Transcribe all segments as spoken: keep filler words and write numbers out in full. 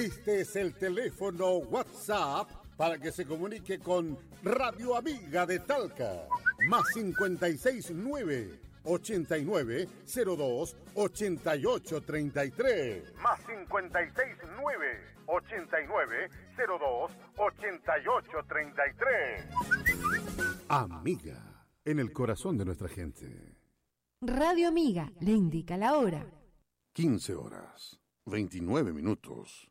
Este es el teléfono WhatsApp para que se comunique con Radio Amiga de Talca. Más cincuenta y seis nueve, ochenta y nueve, cero dos, ochenta y ocho treinta y tres. Más cincuenta y seis nueve, ochenta y nueve, cero dos, ochenta y ocho treinta y tres. Amiga, en el corazón de nuestra gente. Radio Amiga le indica la hora. quince horas, veintinueve minutos.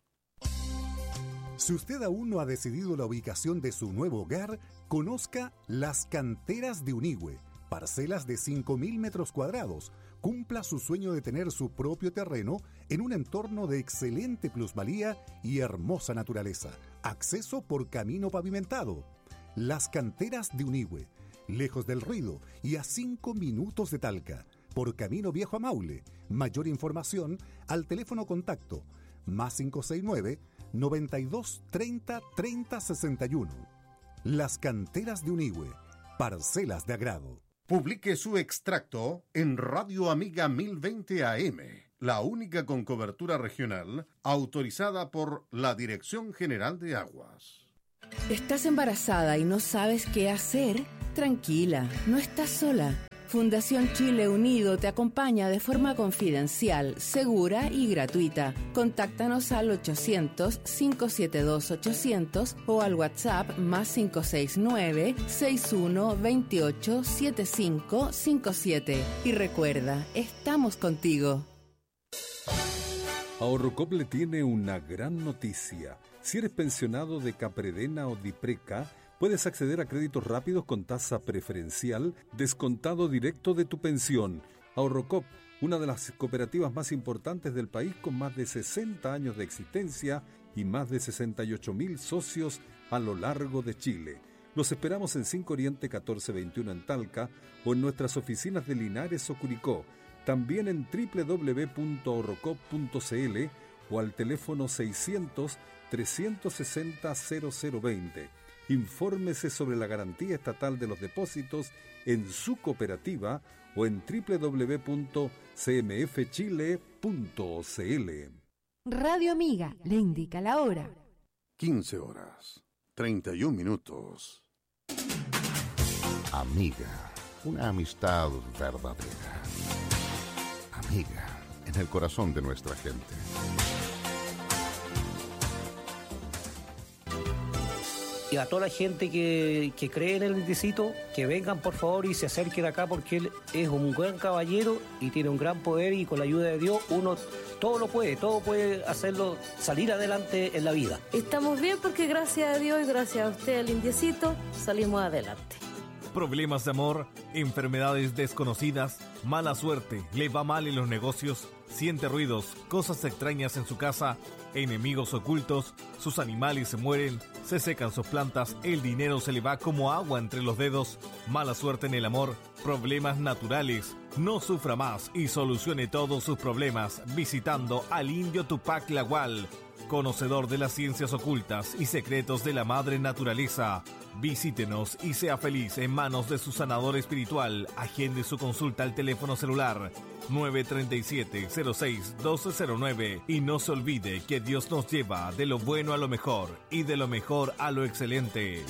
Si usted aún no ha decidido la ubicación de su nuevo hogar, conozca Las Canteras de Unigüe, parcelas de cinco mil metros cuadrados. Cumpla su sueño de tener su propio terreno en un entorno de excelente plusvalía y hermosa naturaleza. Acceso por camino pavimentado. Las Canteras de Unigüe, lejos del ruido y a cinco minutos de Talca, por camino viejo a Maule. Mayor información al teléfono contacto más cinco seis nueve, noventa y dos, treinta, treinta, sesenta y uno. Las Canteras de Unigüe, parcelas de agrado. Publique su extracto en Radio Amiga mil veinte A M, la única con cobertura regional autorizada por la Dirección General de Aguas. ¿Estás embarazada y no sabes qué hacer? Tranquila, no estás sola. Fundación Chile Unido te acompaña de forma confidencial, segura y gratuita. Contáctanos al ochocientos, cinco siete dos, ochocientos o al WhatsApp más cinco seis nueve, sesenta y uno, veintiocho, setenta y cinco cincuenta y siete. Y recuerda, estamos contigo. Ahorrocop le tiene una gran noticia. Si eres pensionado de Capredena o Dipreca, puedes acceder a créditos rápidos con tasa preferencial, descontado directo de tu pensión. Ahorrocop, una de las cooperativas más importantes del país con más de sesenta años de existencia y más de sesenta y ocho mil socios a lo largo de Chile. Los esperamos en cinco Oriente catorce veintiuno en Talca o en nuestras oficinas de Linares o Curicó. También en doble u doble u doble u punto ahorrocop punto c l o al teléfono seiscientos, trescientos sesenta, cero cero veinte. Infórmese sobre la garantía estatal de los depósitos en su cooperativa o en doble u doble u doble u punto c m f chile punto c l. Radio Amiga le indica la hora. quince horas, treinta y un minutos. Amiga, una amistad verdadera. Amiga, en el corazón de nuestra gente. Y a toda la gente que, que cree en el indiecito, que vengan por favor y se acerquen acá porque él es un buen caballero y tiene un gran poder y con la ayuda de Dios uno todo lo puede, todo puede hacerlo salir adelante en la vida. Estamos bien porque gracias a Dios y gracias a usted, el indiecito, salimos adelante. Problemas de amor, enfermedades desconocidas, mala suerte, le va mal en los negocios, siente ruidos, cosas extrañas en su casa, enemigos ocultos, sus animales se mueren, se secan sus plantas, el dinero se le va como agua entre los dedos, mala suerte en el amor, problemas naturales. No sufra más y solucione todos sus problemas visitando al indio Tupac Lagual, conocedor de las ciencias ocultas y secretos de la madre naturaleza. Visítenos y sea feliz en manos de su sanador espiritual. Agende su consulta al teléfono celular nueve tres siete, cero seis, uno dos cero nueve y no se olvide que Dios nos lleva de lo bueno a lo mejor y de lo mejor a lo excelente.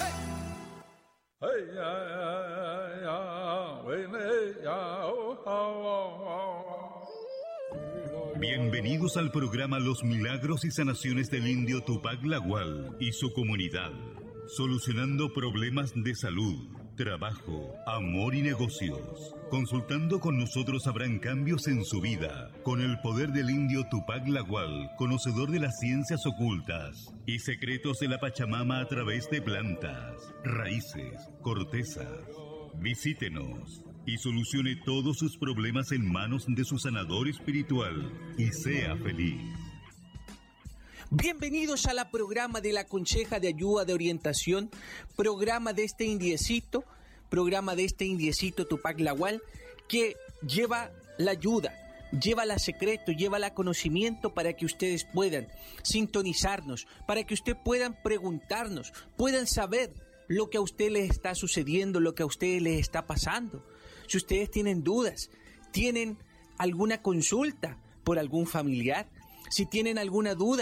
Bienvenidos al programa Los Milagros y Sanaciones del Indio Tupac Lagual y su comunidad, solucionando problemas de salud, trabajo, amor y negocios. Consultando con nosotros habrán cambios en su vida, con el poder del Indio Tupac Lagual, conocedor de las ciencias ocultas y secretos de la Pachamama a través de plantas, raíces, cortezas. Visítenos y solucione todos sus problemas en manos de su sanador espiritual y sea feliz. Bienvenidos a la programa de la Conseja de Ayuda de Orientación, programa de este indiecito, programa de este indiecito Tupac Lagual, que lleva la ayuda, lleva la secreto, lleva el conocimiento para que ustedes puedan sintonizarnos, para que ustedes puedan preguntarnos, puedan saber lo que a ustedes les está sucediendo, lo que a ustedes les está pasando. Si ustedes tienen dudas, tienen alguna consulta por algún familiar, si tienen alguna duda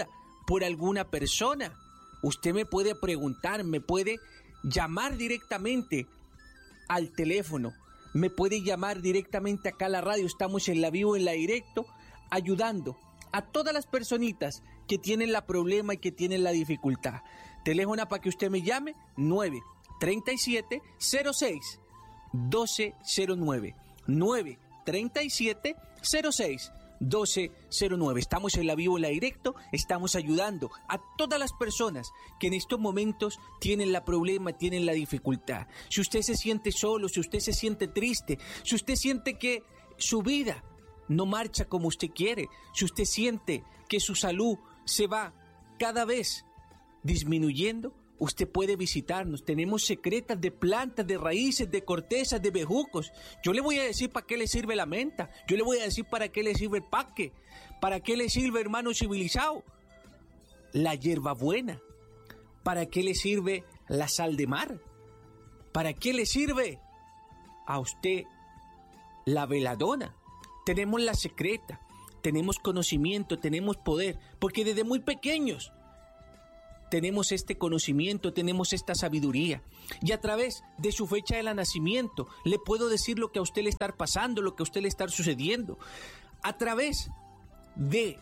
por alguna persona, usted me puede preguntar, me puede llamar directamente al teléfono, me puede llamar directamente acá a la radio. Estamos en la vivo, en la directo, ayudando a todas las personitas que tienen la problema y que tienen la dificultad. Teléfono para que usted me llame, nueve treinta y siete cero seis doce cero nueve, nueve treinta y siete cero seis doce cero nueve. Estamos en la vivo, en la directo, estamos ayudando a todas las personas que en estos momentos tienen la problema, tienen la dificultad. Si usted se siente solo, si usted se siente triste, si usted siente que su vida no marcha como usted quiere, si usted siente que su salud se va cada vez disminuyendo, usted puede visitarnos. Tenemos secretas de plantas, de raíces, de cortezas, de bejucos. Yo le voy a decir para qué le sirve la menta. Yo le voy a decir para qué le sirve el paque. Para qué le sirve, hermano civilizado, la hierbabuena. Para qué le sirve la sal de mar. Para qué le sirve a usted la veladona. Tenemos la secreta. Tenemos conocimiento, tenemos poder. Porque desde muy pequeños tenemos este conocimiento, tenemos esta sabiduría. Y a través de su fecha de nacimiento le puedo decir lo que a usted le está pasando, lo que a usted le está sucediendo. A través de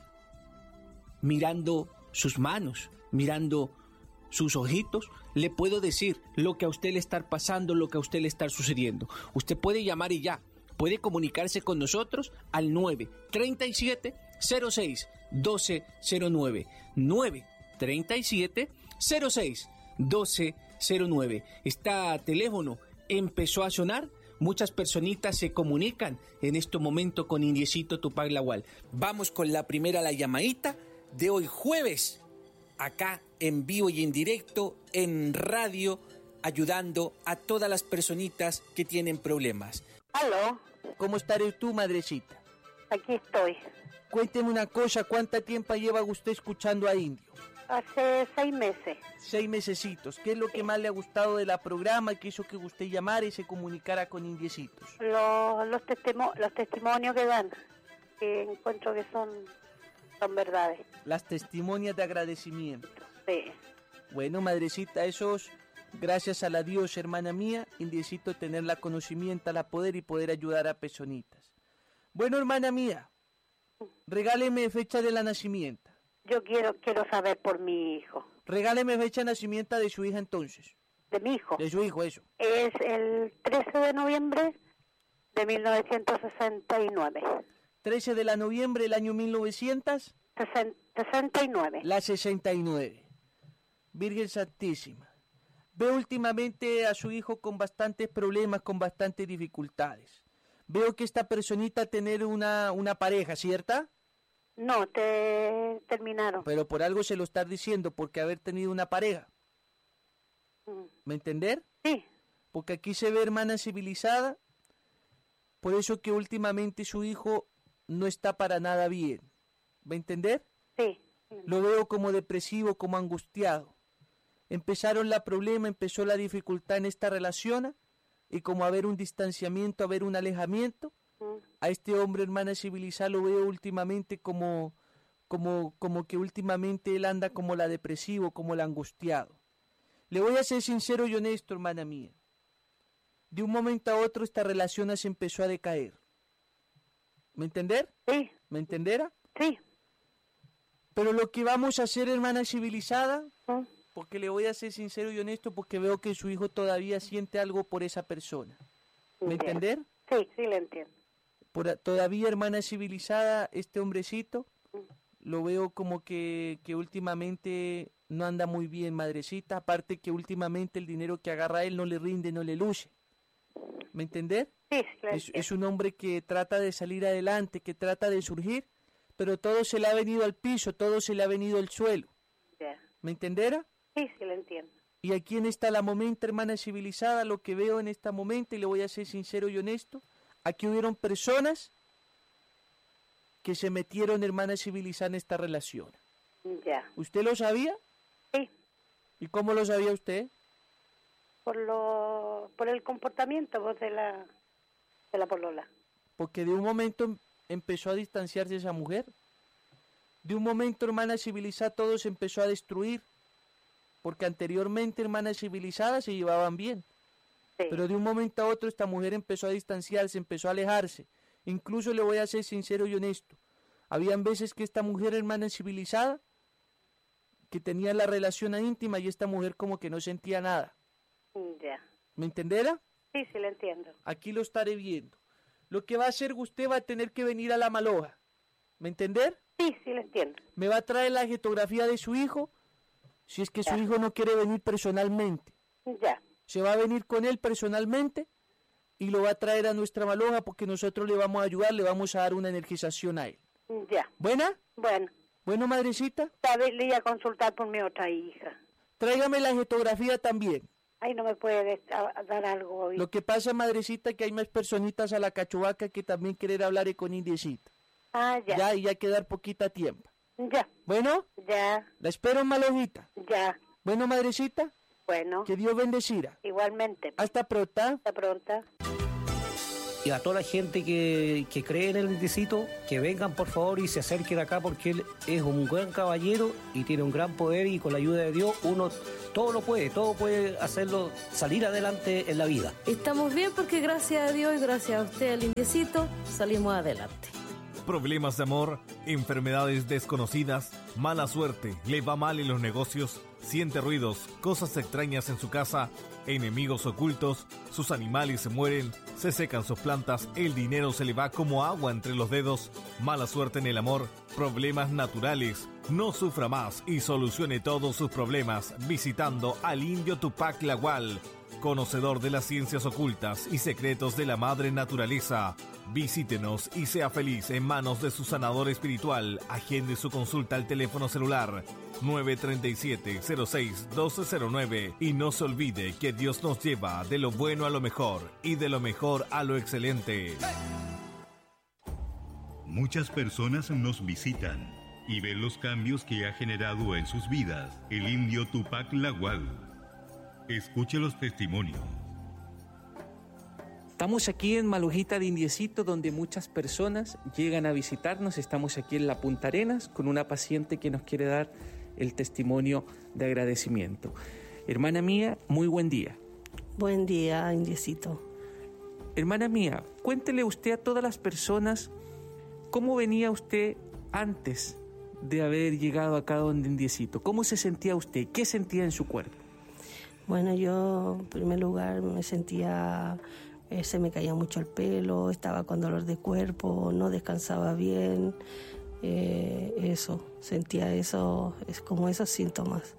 mirando sus manos, mirando sus ojitos, le puedo decir lo que a usted le está pasando, lo que a usted le está sucediendo. Usted puede llamar y ya, puede comunicarse con nosotros al nueve treinta y siete cero seis doce cero nueve, nueve treinta y siete cero seis doce cero nueve. Este teléfono empezó a sonar, muchas personitas se comunican en este momento con Indiecito Tupac Lagual. Vamos con la primera, la llamadita de hoy jueves, acá en vivo y en directo en radio, ayudando a todas las personitas que tienen problemas. ¿Aló? ¿Cómo estaré tú, madrecita? Aquí estoy. Cuénteme una cosa, ¿cuánto tiempo lleva usted escuchando a Indio? Hace seis meses. Seis mesecitos. ¿Qué es lo que más le ha gustado de la programa? ¿Qué hizo que usted llamara y se comunicara con Indiecitos? Los, los, testimo los testimonios que dan, que encuentro que son, son verdades. Las testimonias de agradecimiento. Sí. Bueno, madrecita, esos, gracias a la Dios, hermana mía, Indiecito tener la conocimiento, la poder y poder ayudar a personitas. Bueno, hermana mía, regáleme fecha de la nacimiento. Yo quiero quiero saber por mi hijo. Regáleme fecha de nacimiento de su hija entonces. ¿De mi hijo? De su hijo, eso. Es el trece de noviembre de mil novecientos sesenta y nueve. trece de la noviembre del año mil novecientos sesenta y nueve. La sesenta y nueve. Virgen Santísima. Veo últimamente a su hijo con bastantes problemas, con bastantes dificultades. Veo que esta personita tener una, una pareja, ¿cierta? No, te terminaron. Pero por algo se lo está diciendo, porque haber tenido una pareja. ¿Me entender? Sí. Porque aquí se ve hermana civilizada, por eso que últimamente su hijo no está para nada bien. ¿Me entender? Sí. Lo veo como depresivo, como angustiado. Empezaron la problema, empezó la dificultad en esta relación, y como haber un distanciamiento, haber un alejamiento, a este hombre, hermana civilizada, lo veo últimamente como, como, como que últimamente él anda como la depresivo, como el angustiado. Le voy a ser sincero y honesto, hermana mía. De un momento a otro esta relación se empezó a decaer. ¿Me entender? Sí. ¿Me entenderá? Sí. Pero lo que vamos a hacer, hermana civilizada, ¿Mm? Porque le voy a ser sincero y honesto, porque veo que su hijo todavía siente algo por esa persona. ¿Me Bien. entender? Sí, sí, le entiendo. Por, todavía, hermana civilizada, este hombrecito, lo veo como que, que últimamente no anda muy bien, madrecita. Aparte que últimamente el dinero que agarra él no le rinde, no le luce. ¿Me entender? Sí, sí, le es, es un hombre que trata de salir adelante, que trata de surgir, pero todo se le ha venido al piso, todo se le ha venido al suelo. Yeah. ¿Me entenderá? Sí, sí, le entiendo. Y aquí en esta la momento, hermana civilizada, lo que veo en esta momento, y le voy a ser sincero y honesto, aquí hubieron personas que se metieron, hermana civilizada, en esta relación. Ya. ¿Usted lo sabía? Sí. ¿Y cómo lo sabía usted? Por lo, por el comportamiento pues, de la, de la polola. Porque de un momento empezó a distanciarse esa mujer. De un momento, hermana civilizada, todo se empezó a destruir, porque anteriormente, hermanas civilizadas se llevaban bien. Sí. Pero de un momento a otro esta mujer empezó a distanciarse, empezó a alejarse. Incluso le voy a ser sincero y honesto. Habían veces que esta mujer, hermana civilizada, que tenía la relación íntima y esta mujer como que no sentía nada. Ya. ¿Me entenderá? Sí, sí, lo entiendo. Aquí lo estaré viendo. Lo que va a hacer usted va a tener que venir a La Maloja. ¿Me entender? Sí, sí, lo entiendo. Me va a traer la fotografía de su hijo, si es que ya. Su hijo no quiere venir personalmente. Ya. Se va a venir con él personalmente y lo va a traer a nuestra Maloja porque nosotros le vamos a ayudar, le vamos a dar una energización a él. Ya. ¿Buena? Bueno. Bueno, madrecita. Sabes, le iba a consultar por mi otra hija. Tráigame la fotografía también. Ay, no me puede dar algo hoy. Lo que pasa, madrecita, que hay más personitas a la cachuvaca que también quieren hablar con indiecita. Ah, ya. Ya, y ya quedar poquita tiempo. Ya. ¿Bueno? Ya. La espero en Malojita. Ya. Bueno, madrecita. Bueno. Que Dios bendecira. Igualmente. Hasta pronto. Hasta pronto. Y a toda la gente que, que cree en el indiecito, que vengan por favor y se acerquen acá porque él es un buen caballero y tiene un gran poder y con la ayuda de Dios uno todo lo puede, todo puede hacerlo salir adelante en la vida. Estamos bien porque gracias a Dios y gracias a usted, el indiecito, salimos adelante. Problemas de amor, enfermedades desconocidas, mala suerte, le va mal en los negocios, siente ruidos, cosas extrañas en su casa, enemigos ocultos, sus animales se mueren, se secan sus plantas, el dinero se le va como agua entre los dedos, mala suerte en el amor, problemas naturales. No sufra más y solucione todos sus problemas visitando al indio Tupac Lagual, conocedor de las ciencias ocultas y secretos de la madre naturaleza. Visítenos y sea feliz en manos de su sanador espiritual. Agende su consulta al teléfono celular nueve tres siete, cero seis, uno dos cero nueve y no se olvide que Dios nos lleva de lo bueno a lo mejor y de lo mejor a lo excelente. Muchas personas nos visitan y ven los cambios que ha generado en sus vidas el indio Tupac Lagual. Escuche los testimonios. Estamos aquí en Malojita de Indiecito, donde muchas personas llegan a visitarnos. Estamos aquí en la Punta Arenas con una paciente que nos quiere dar el testimonio de agradecimiento. Hermana mía, muy buen día. Buen día, Indiecito. Hermana mía, cuéntele usted a todas las personas cómo venía usted antes de haber llegado acá donde Indiecito. ¿Cómo se sentía usted? ¿Qué sentía en su cuerpo? Bueno, yo en primer lugar me sentía... Eh, se me caía mucho el pelo, estaba con dolor de cuerpo, no descansaba bien, eh, eso, sentía eso, es como esos síntomas.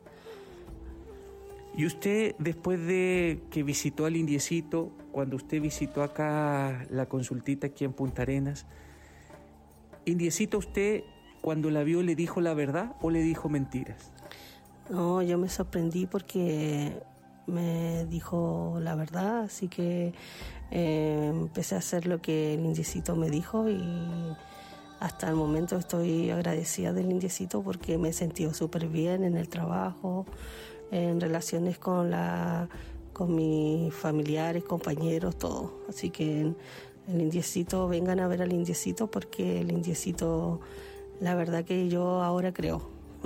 ¿Y usted, después de que visitó al Indiecito, cuando usted visitó acá la consultita aquí en Punta Arenas, Indiecito, usted cuando la vio le dijo la verdad o le dijo mentiras? No, yo me sorprendí porque me dijo la verdad, así que eh, empecé a hacer lo que el indiecito me dijo y hasta el momento estoy agradecida del indiecito porque me he sentido súper bien en el trabajo, en relaciones con la con mis familiares, compañeros, todo. Así que el indiecito, vengan a ver al indiecito porque el indiecito, la verdad que yo ahora creo.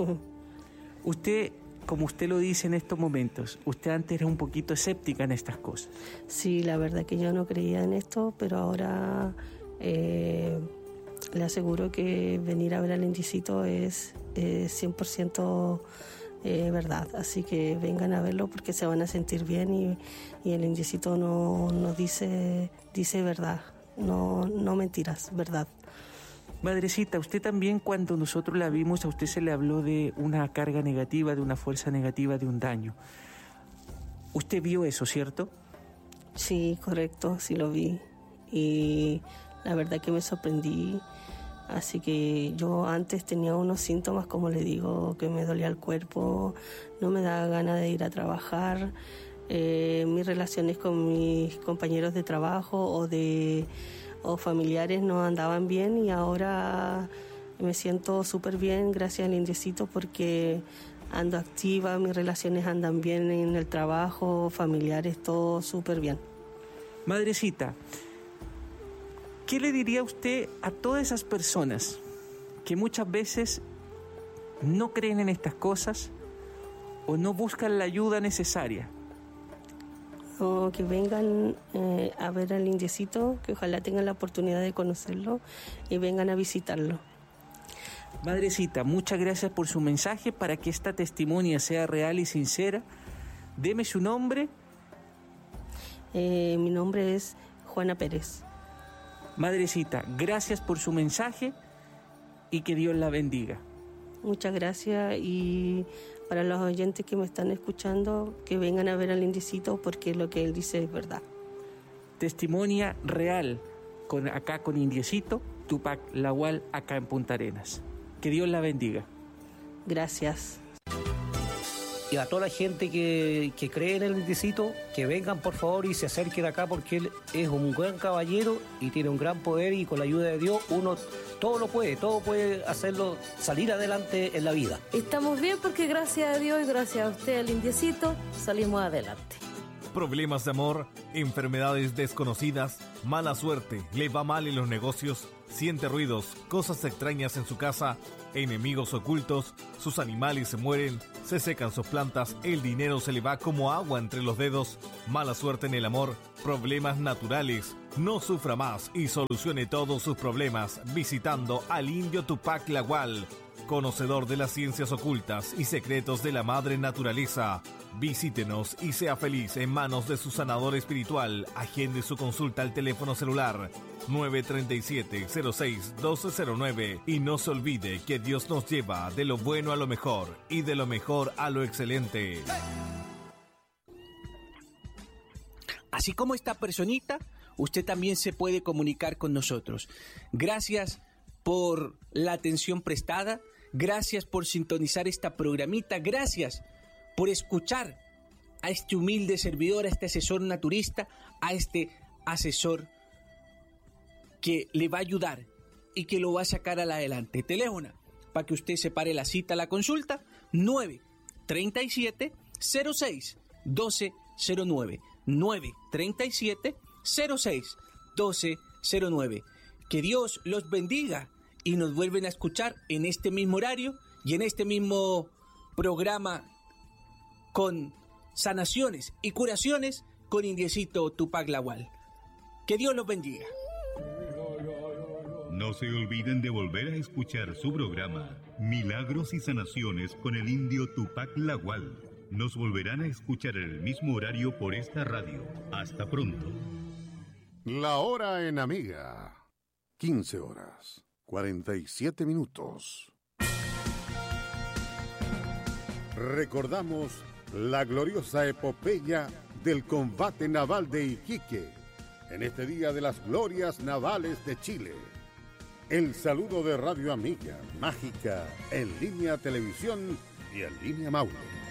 Usted, como usted lo dice en estos momentos, usted antes era un poquito escéptica en estas cosas. Sí, la verdad que yo no creía en esto, pero ahora eh, le aseguro que venir a ver al indiecito es eh, cien por ciento eh, verdad. Así que vengan a verlo porque se van a sentir bien y, y el indiecito no, no dice, dice verdad, no, no mentiras, verdad. Madrecita, usted también cuando nosotros la vimos, a usted se le habló de una carga negativa, de una fuerza negativa, de un daño. ¿Usted vio eso, cierto? Sí, correcto, sí lo vi. Y la verdad que me sorprendí. Así que yo antes tenía unos síntomas, como le digo, que me dolía el cuerpo, no me daba ganas de ir a trabajar. Eh, mis relaciones con mis compañeros de trabajo o de... o familiares no andaban bien y ahora me siento súper bien gracias al indiecito porque ando activa, mis relaciones andan bien en el trabajo, familiares, todo súper bien. Madrecita, ¿qué le diría usted a todas esas personas que muchas veces no creen en estas cosas o no buscan la ayuda necesaria. O que vengan eh, a ver al indiecito, que ojalá tengan la oportunidad de conocerlo y vengan a visitarlo. Madrecita, muchas gracias por su mensaje. Para que esta testimonia sea real y sincera, deme su nombre. Eh, mi nombre es Juana Pérez. Madrecita, gracias por su mensaje y que Dios la bendiga. Muchas gracias, y para los oyentes que me están escuchando, que vengan a ver al indiecito porque lo que él dice es verdad. Testimonia real con, acá con Indiecito, Tupac Lawal, acá en Punta Arenas. Que Dios la bendiga. Gracias. Y a toda la gente que, que cree en el indiecito, que vengan por favor y se acerquen acá porque él es un gran caballero y tiene un gran poder, y con la ayuda de Dios uno todo lo puede, todo puede hacerlo salir adelante en la vida. Estamos bien porque gracias a Dios y gracias a usted, el indiecito, salimos adelante. Problemas de amor, enfermedades desconocidas, mala suerte, le va mal en los negocios, siente ruidos, cosas extrañas en su casa, enemigos ocultos, sus animales se mueren, se secan sus plantas, el dinero se le va como agua entre los dedos, mala suerte en el amor, problemas naturales. No sufra más y solucione todos sus problemas visitando al indio Tupac Lawal, conocedor de las ciencias ocultas y secretos de la madre naturaleza. Visítenos y sea feliz en manos de su sanador espiritual. Agende su consulta al teléfono celular nueve tres siete, cero seis, uno dos cero nueve y no se olvide que Dios nos lleva de lo bueno a lo mejor y de lo mejor a lo excelente. Así como esta personita, usted también se puede comunicar con nosotros. Gracias por la atención prestada, gracias por sintonizar esta programita, gracias por escuchar a este humilde servidor, a este asesor naturista, a este asesor que le va a ayudar y que lo va a sacar a la adelante. Teléfono para que usted separe la cita a la consulta, nueve tres siete, cero seis, uno dos cero nueve, nueve tres siete, cero seis, uno dos cero nueve. Que Dios los bendiga y nos vuelven a escuchar en este mismo horario y en este mismo programa con sanaciones y curaciones con Indiecito Tupac Lawal. Que Dios los bendiga. No se olviden de volver a escuchar su programa Milagros y Sanaciones con el indio Tupac Lawal. Nos volverán a escuchar en el mismo horario por esta radio. Hasta pronto. La hora en Amiga. quince horas, cuarenta y siete minutos. Recordamos la gloriosa epopeya del combate naval de Iquique, en este Día de las Glorias Navales de Chile. El saludo de Radio Amiga, Mágica, En Línea Televisión y En Línea Maule.